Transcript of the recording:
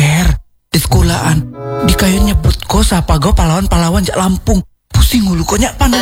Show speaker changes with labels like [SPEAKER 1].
[SPEAKER 1] Ker, di sekolahan, di kayu nyebut ko sapa go pahlawan-pahlawan jak Lampung. Pusing ulu konya pan.